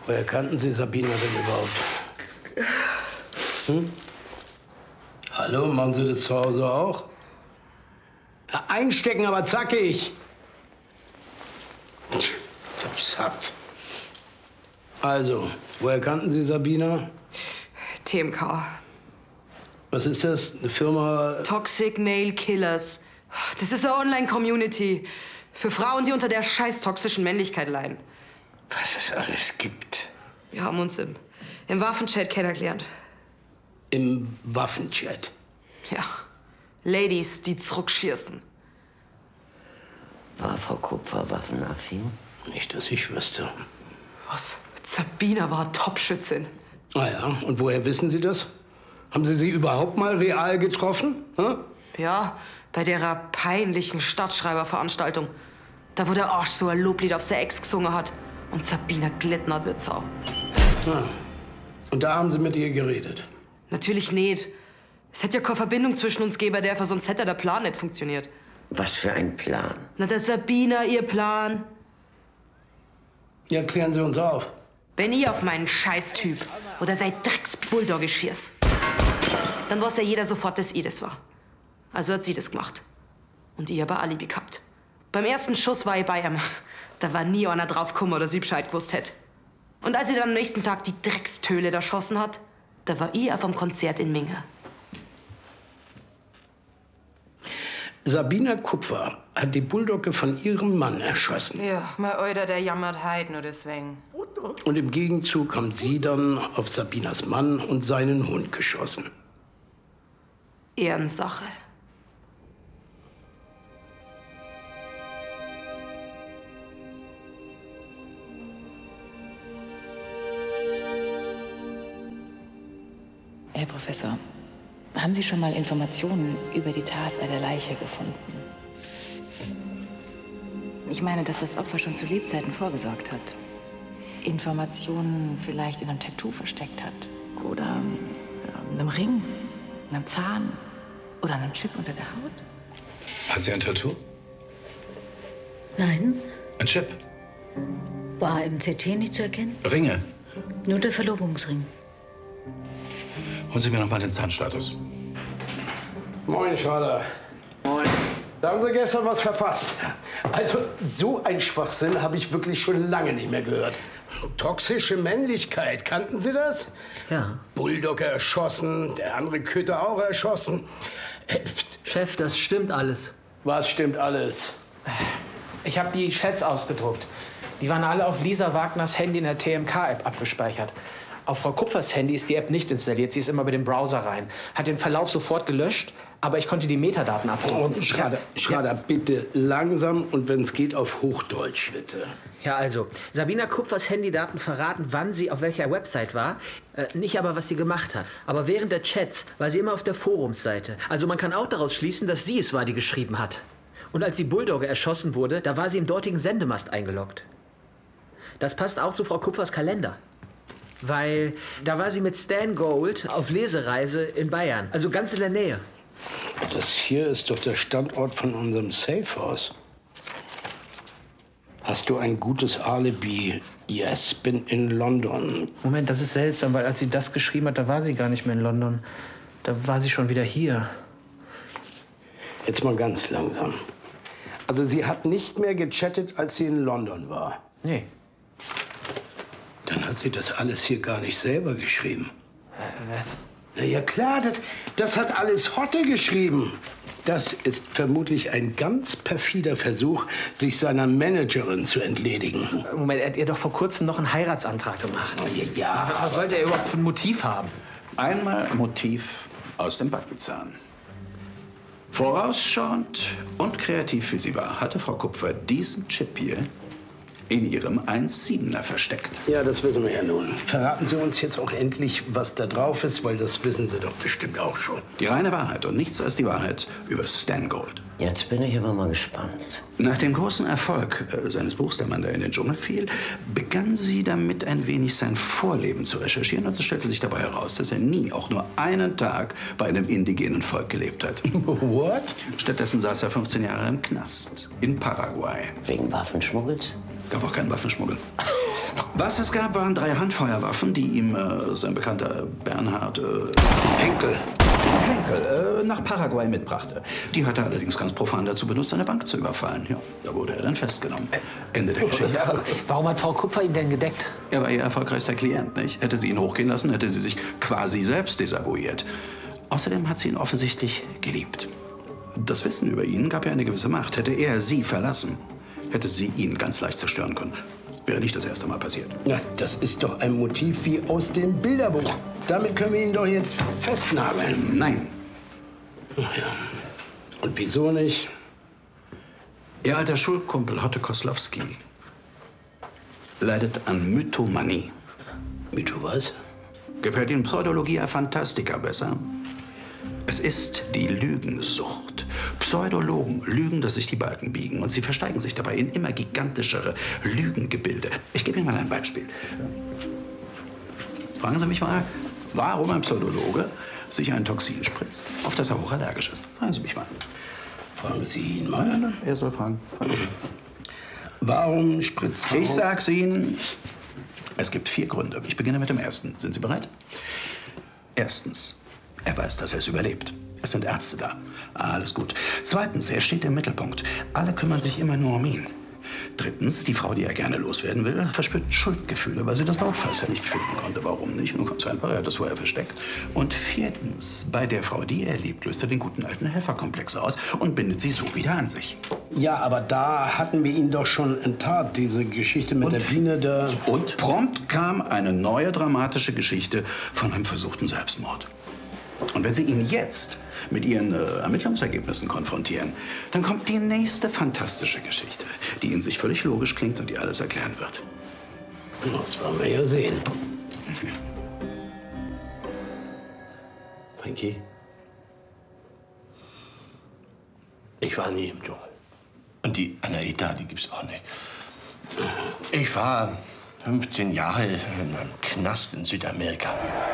Woher kannten Sie Sabina denn überhaupt? Hm? Hallo, machen Sie das zu Hause auch? Ja, einstecken, aber zackig. Ich hab's satt. Also, woher kannten Sie Sabina? TMK. Was ist das? Eine Firma? Toxic Male Killers. Das ist eine Online-Community. Für Frauen, die unter der scheiß toxischen Männlichkeit leiden. Was es alles gibt. Wir haben uns im Waffenchat kennengelernt. Im Waffenchat? Ja. Ladies, die zurückschießen. War Frau Kupfer waffenaffin? Nicht, dass ich wüsste. Was? Sabina war Topschützin. Ah ja, und woher wissen Sie das? Haben Sie sie überhaupt mal real getroffen? Hm? Ja, bei der peinlichen Stadtschreiberveranstaltung. Da, wo der Arsch so ein Loblied auf seine Ex gesungen hat. Und Sabina glitten hat wie Sau. Ah. Und da haben Sie mit ihr geredet? Natürlich nicht. Es hätte ja keine Verbindung zwischen uns gegeben, sonst hätte der Plan nicht funktioniert. Was für ein Plan? Na, der Sabina, ihr Plan. Ja, klären Sie uns auf. Wenn ich auf meinen Scheißtyp oder sein Drecks-Bulldogge schieß, dann weiß ja jeder sofort, dass ich das war. Also hat sie das gemacht. Und ich habe ein Alibi gehabt. Beim ersten Schuss war ich bei ihm. Da war nie einer draufgekommen oder sie Bescheid gewusst hätte. Und als sie dann am nächsten Tag die Dreckstöle erschossen hat, da war ich auf dem Konzert in Minge. Sabina Kupfer hat die Bulldogge von ihrem Mann erschossen. Ja, mein Alter, der jammert halt nur deswegen. Und im Gegenzug haben Sie dann auf Sabinas Mann und seinen Hund geschossen. Ehrensache. Herr Professor, haben Sie schon mal Informationen über die Tat bei der Leiche gefunden? Ich meine, dass das Opfer schon zu Lebzeiten vorgesorgt hat. Informationen vielleicht in einem Tattoo versteckt hat. Oder einem Ring, einem Zahn oder einem Chip unter der Haut. Hat sie ein Tattoo? Nein. Ein Chip? War im CT nicht zu erkennen? Ringe? Nur der Verlobungsring. Holen Sie mir noch mal den Zahnstatus. Moin, Schrader. Moin. Da haben Sie gestern was verpasst. Also, so ein Schwachsinn habe ich wirklich schon lange nicht mehr gehört. Toxische Männlichkeit, kannten Sie das? Ja. Bulldogge erschossen, der andere Köter auch erschossen. Chef, das stimmt alles. Was stimmt alles? Ich habe die Chats ausgedruckt. Die waren alle auf Lisa Wagners Handy in der TMK-App abgespeichert. Auf Frau Kupfers Handy ist die App nicht installiert. Sie ist immer über den Browser rein. Hat den Verlauf sofort gelöscht, aber ich konnte die Metadaten abrufen. Oh, Schrader, bitte langsam und wenn es geht auf Hochdeutsch, bitte. Ja, also, Sabina Kupfers Handydaten verraten, wann sie auf welcher Website war. Nicht aber, was sie gemacht hat. Aber während der Chats war sie immer auf der Forumsseite. Also man kann auch daraus schließen, dass sie es war, die geschrieben hat. Und als die Bulldogge erschossen wurde, da war sie im dortigen Sendemast eingeloggt. Das passt auch zu Frau Kupfers Kalender. Weil da war sie mit Stan Gold auf Lesereise in Bayern. Also ganz in der Nähe. Das hier ist doch der Standort von unserem Safehouse. Hast du ein gutes Alibi? Yes, bin in London. Moment, das ist seltsam, weil als sie das geschrieben hat, da war sie gar nicht mehr in London. Da war sie schon wieder hier. Jetzt mal ganz langsam. Also sie hat nicht mehr gechattet, als sie in London war. Nee. Dann hat sie das alles hier gar nicht selber geschrieben. Was? Na ja klar, das hat alles Hotte geschrieben. Das ist vermutlich ein ganz perfider Versuch, sich seiner Managerin zu entledigen. Moment, er hat ihr doch vor kurzem noch einen Heiratsantrag gemacht. Oh, ja. Was sollte er überhaupt für ein Motiv haben? Einmal Motiv aus dem Backenzahn. Vorausschauend und kreativ wie sie war, hatte Frau Kupfer diesen Chip hier in ihrem 1,7er versteckt. Ja, das wissen wir ja nun. Verraten Sie uns jetzt auch endlich, was da drauf ist, weil das wissen Sie doch bestimmt auch schon. Die reine Wahrheit und nichts als die Wahrheit über Stan Gold. Jetzt bin ich aber mal gespannt. Nach dem großen Erfolg seines Buchs Der Mann, der in den Dschungel fiel, begann sie damit ein wenig sein Vorleben zu recherchieren. Und es stellte sich dabei heraus, dass er nie, auch nur einen Tag, bei einem indigenen Volk gelebt hat. What? Stattdessen saß er 15 Jahre im Knast in Paraguay. Wegen Waffenschmuggels? Gab auch keinen Waffenschmuggel. Was es gab, waren 3 Handfeuerwaffen, die ihm sein Bekannter Bernhard Henkel nach Paraguay mitbrachte. Die hat er allerdings ganz profan dazu benutzt, eine Bank zu überfallen. Ja, da wurde er dann festgenommen. Ende der Geschichte. Warum hat Frau Kupfer ihn denn gedeckt? Er war ihr erfolgreichster Klient, nicht? Hätte sie ihn hochgehen lassen, hätte sie sich quasi selbst desavouiert. Außerdem hat sie ihn offensichtlich geliebt. Das Wissen über ihn gab ihr eine gewisse Macht. Hätte er sie verlassen, hätte sie ihn ganz leicht zerstören können. Wäre nicht das erste Mal passiert. Na, das ist doch ein Motiv wie aus dem Bilderbuch. Damit können wir ihn doch jetzt festnageln. Nein. Ach ja. Und wieso nicht? Ihr alter Schulkumpel Hotte Koslowski leidet an Mythomanie. Mytho was? Gefällt Ihnen Pseudologia Fantastica besser? Es ist die Lügensucht. Pseudologen lügen, dass sich die Balken biegen. Und sie versteigen sich dabei in immer gigantischere Lügengebilde. Ich gebe Ihnen mal ein Beispiel. Jetzt fragen Sie mich mal, warum ein Pseudologe sich ein Toxin spritzt, auf das er hochallergisch ist. Fragen Sie mich mal. Fragen Sie ihn mal. Er soll fragen. Warum spritzt Ich sag's Ihnen. Es gibt 4 Gründe. Ich beginne mit dem ersten. Sind Sie bereit? Erstens, er weiß, dass er es überlebt. Es sind Ärzte da. Alles gut. Zweitens, er steht im Mittelpunkt. Alle kümmern sich immer nur um ihn. Drittens, die Frau, die er gerne loswerden will, verspürt Schuldgefühle, weil sie das Notfalls ja nicht finden konnte. Warum nicht? Nun ganz einfach, er hat das vorher versteckt. Und viertens, bei der Frau, die er liebt, löst er den guten alten Helferkomplex aus und bindet sie so wieder an sich. Ja, aber da hatten wir ihn doch schon enttarnt, diese Geschichte mit der Biene da. Und prompt kam eine neue dramatische Geschichte von einem versuchten Selbstmord. Und wenn Sie ihn jetzt mit Ihren Ermittlungsergebnissen konfrontieren, dann kommt die nächste fantastische Geschichte, die in sich völlig logisch klingt und die alles erklären wird. Das wollen wir ja sehen. Frankie, ich war nie im Dschungel. Und die Anaita, die gibt's auch nicht. Ich war 15 Jahre in einem Knast in Südamerika.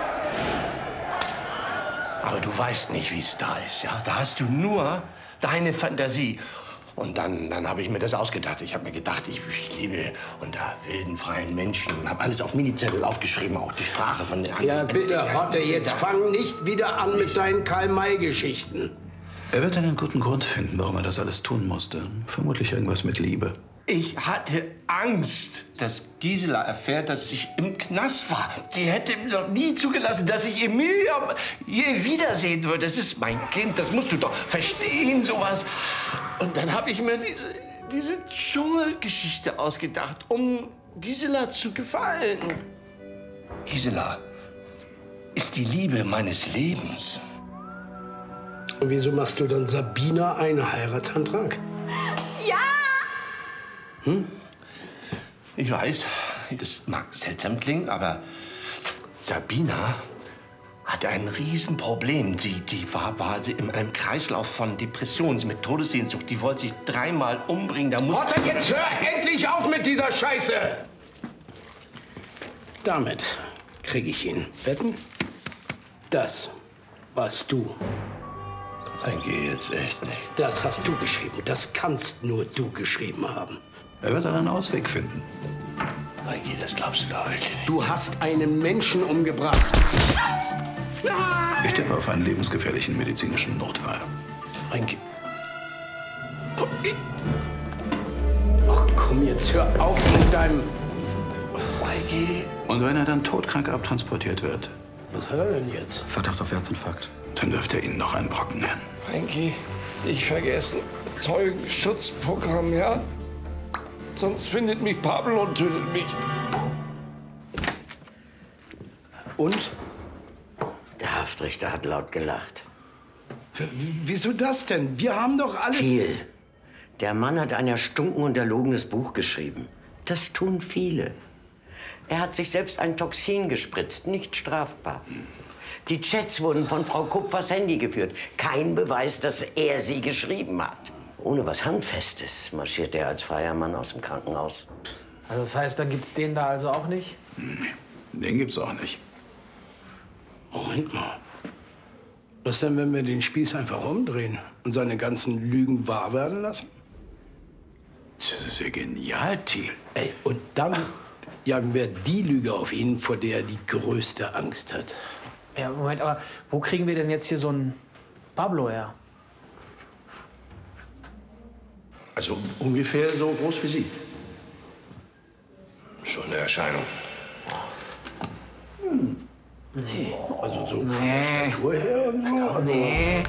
Aber du weißt nicht, wie es da ist, ja? Da hast du nur deine Fantasie. Und dann habe ich mir das ausgedacht. Ich habe mir gedacht, ich lebe unter wilden, freien Menschen und habe alles auf Minizettel aufgeschrieben, auch die Sprache von den Ja, bitte, Hotte, jetzt fang nicht wieder an mit deinen Karl-May-Geschichten. Er wird einen guten Grund finden, warum er das alles tun musste. Vermutlich irgendwas mit Liebe. Ich hatte Angst, dass Gisela erfährt, dass ich im Knast war. Die hätte mir noch nie zugelassen, dass ich Emilia je wiedersehen würde. Das ist mein Kind, das musst du doch verstehen, sowas. Und dann habe ich mir diese Dschungelgeschichte ausgedacht, um Gisela zu gefallen. Gisela ist die Liebe meines Lebens. Und wieso machst du dann Sabina einen Heiratsantrag? Ja! Ich weiß, das mag seltsam klingen, aber Sabina hatte ein Riesenproblem. Die war in einem Kreislauf von Depressionen mit Todessehnsucht. Die wollte sich 3-mal umbringen. Da muss Hotte, jetzt hör endlich auf mit dieser Scheiße! Damit kriege ich ihn. Wetten? Das warst du. Frankie, jetzt echt nicht. Das hast du geschrieben. Das kannst nur du geschrieben haben. Er wird einen Ausweg finden. Frankie, das glaubst du doch wirklich nicht. Du hast einen Menschen umgebracht. Ich tippe auf einen lebensgefährlichen medizinischen Notfall. Frankie. Ach komm, jetzt hör auf mit deinem... Frankie. Und wenn er dann todkrank abtransportiert wird, Was hat er denn jetzt? Verdacht auf Herzinfarkt, dann wirft er Ihnen noch einen Brocken hin. Frankie, nicht vergessen. Zeugenschutzprogramm, ja? Sonst findet mich Pablo und tötet mich. Und? Der Haftrichter hat laut gelacht. Wieso das denn? Wir haben doch alle... Thiel, der Mann hat ein erstunken und erlogenes Buch geschrieben. Das tun viele. Er hat sich selbst ein Toxin gespritzt, nicht strafbar. Die Chats wurden von Frau Kupfers Handy geführt. Kein Beweis, dass er sie geschrieben hat. Ohne was Handfestes marschiert er als freier Mann aus dem Krankenhaus. Also das heißt, dann gibt's den da also auch nicht? Den gibt's auch nicht. Moment mal. Was denn, wenn wir den Spieß einfach umdrehen und seine ganzen Lügen wahr werden lassen? Das ist ja genial, Thiel. Ey, und dann jagen wir die Lüge auf ihn, vor der er die größte Angst hat. Ja, Moment, aber wo kriegen wir denn jetzt hier so einen Pablo her? Also ungefähr so groß wie Sie. Schon eine Erscheinung. Nee. Also so von der Statur her und so. Nee.